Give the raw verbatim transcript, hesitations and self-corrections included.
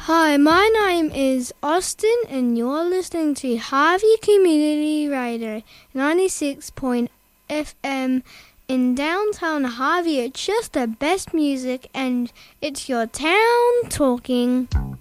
Hi, my name is Austin and you're listening to Harvey Community Radio ninety-six point F M in downtown Harvey. It's just the best music and it's your town talking.